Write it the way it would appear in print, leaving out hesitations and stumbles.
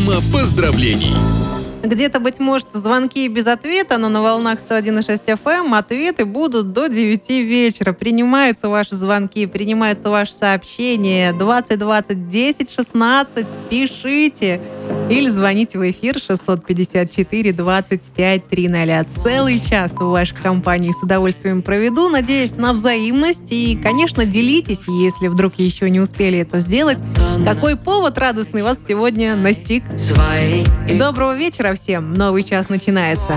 Программа поздравлений. Где-то, быть может, звонки без ответа, но на волнах 101,6 FM ответы будут до 9 вечера. Принимаются ваши звонки, принимаются ваши сообщения. 20 20 10 16. Пишите. Или звоните в эфир 654 25 300. Целый час в вашей компании с удовольствием проведу. Надеюсь на взаимность. И, конечно, делитесь, если вдруг еще не успели это сделать. Какой повод радостный вас сегодня настиг. Доброго вечера всем. Новый час начинается.